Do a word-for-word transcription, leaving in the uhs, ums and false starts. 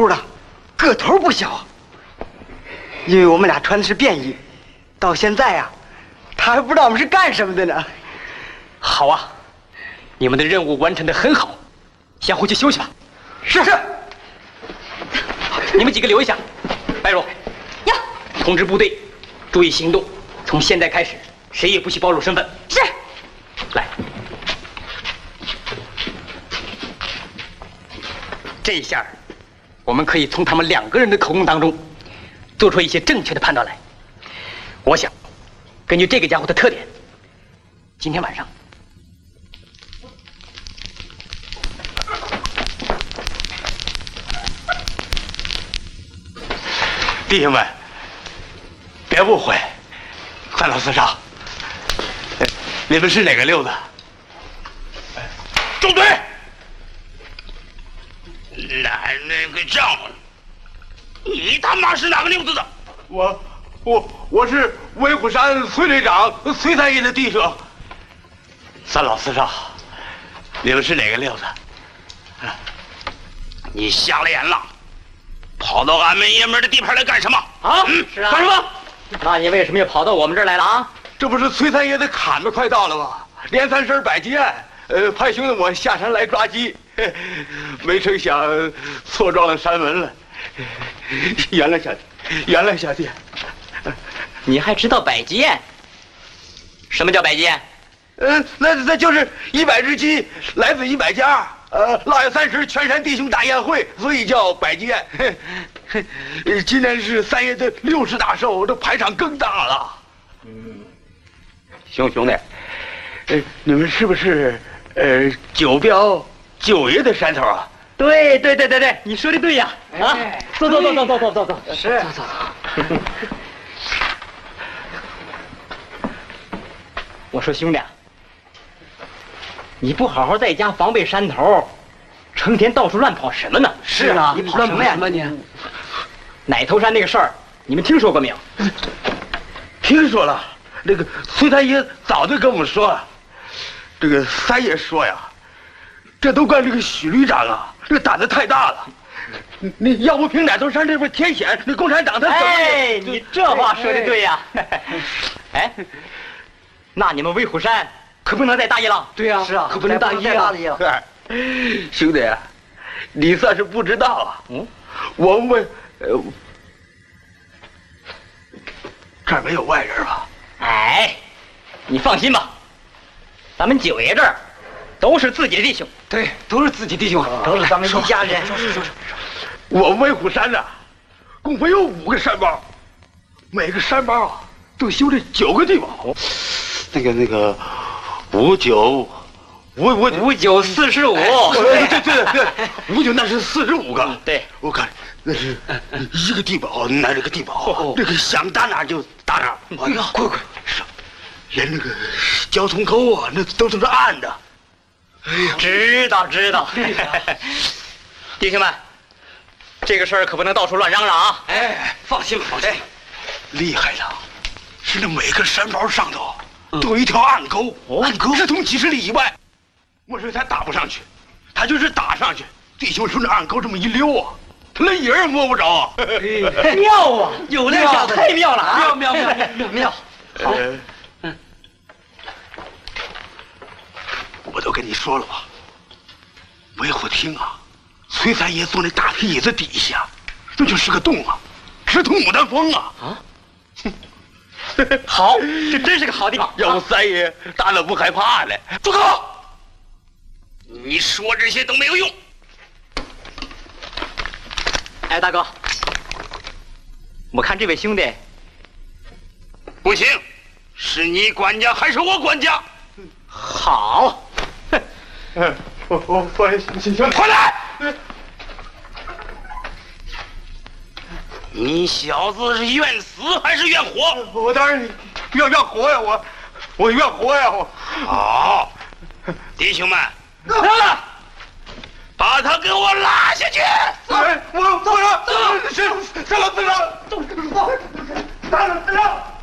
头的，个头不小。因为我们俩穿的是便衣，到现在呀、啊，他还不知道我们是干什么的呢。 好啊，你们的任务完成得很好，先回去休息吧。 是是。 你们几个留一下。白茹， 呀， 通知部队，注意行动。从现在开始，谁也不许暴露身份。 是。 来，这一下，我们可以从他们两个人的口供当中，做出一些正确的判断来。我想，根据这个家伙的特点，今天晚上。 弟兄们，别误会，三老四少，你们是哪个溜子？ 中队，来那个账，你他妈是哪个溜子的？ 我我我是威虎山崔队长崔三爷的弟兄。三老四少，你们是哪个溜子？ 你瞎了眼了！跑到俺们爷们的地盘来干什么？ 啊， 嗯， 是啊，干什么？那你为什么又跑到我们这儿来了啊？ 这不是崔三爷的砍子快到了吗？连三十摆鸡案，呃，派兄弟我下山来抓鸡，没成想错撞了山门了。原谅小弟，原谅小弟。 你还知道摆鸡宴？什么叫摆鸡宴？ 嗯、呃，那那就是一百只鸡来自一百家。呃，腊月三十，全山弟兄大宴会，所以叫百鸡宴。今年是三爷的六十大寿，这排场更大了。嗯，兄兄弟，呃，你们是不是呃九标九爷的山头啊？ 对对对对对，你说的对呀！啊，走走走走走走走走， 是， 走走走。我说兄弟。你不好好在家防备山头，成天到处乱跑什么呢？ 是啊，你跑什么呀你？ 奶头山那个事儿，你们听说过没有？ 听说了，那个崔三爷早就跟我们说了。这个三爷说呀，这都怪这个许旅长啊，这个胆子太大了。你你要不凭奶头山这边天险，那共产党他怎么？ 哎，你这话说的对呀。哎，那你们威虎山。可不能再大意了。 对呀、啊， 是啊， 可不能大意啊！ 兄弟，你算是不知道啊。 嗯， 我们呃这儿没有外人吧？ 哎，你放心吧，咱们九爷这儿都是自己的弟兄。 对，都是自己弟兄，都是咱们一家人。 说说说说，我们威虎山呢，共分有五个山包，每个山包啊都修了九个地堡。那个那个。五九，五五五九四十五， 对对对对，五九那是四十五个。 对， 我看那是一个地堡，那这个地堡，这个想打哪就打哪。 哎呀，快快， 连那个交通沟啊，那都是暗的。 哎呀，知道知道。弟兄们，这个事儿可不能到处乱嚷嚷啊！ 哎，放心吧，放心。 厉害了，是那每个山包上头。都有一条暗沟，暗沟直通几十里以外，我说他打不上去，他就是打上去。弟兄说那暗沟这么一溜啊，他连影也摸不着。 妙啊，有那小子太妙了啊！ 妙妙妙妙妙！ 好，嗯，我都跟你说了吧，维护厅啊，崔三爷坐那大皮椅子底下，那就是个洞啊，直通牡丹峰啊！啊！ 好，这真是个好地方。 要不三爷大了不害怕呢？ 住口！你说这些都没有用。 哎，大哥，我看这位兄弟不行，是你管家还是我管家？ 好， 哼，嗯，我我我行行， 快来！你小子是愿死还是愿活？ 我当然要愿活呀，我我愿活呀，我。 好，弟兄们，啊，把他给我拉下去！ 哎，我我要，是是老四长，走走，大老四长。